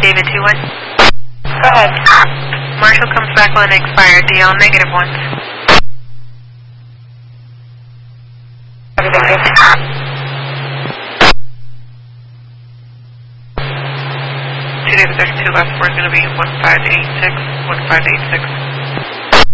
David 2-1. Go ahead. Marshall comes back on expired. DL negative 1. Everything good? 2 David 32 last 4 is going to be 1586, 1586.